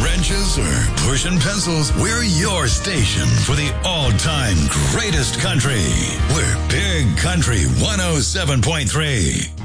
wrenches or pushing pencils, we're your station for the all-time greatest country. We're Big Country 107.3.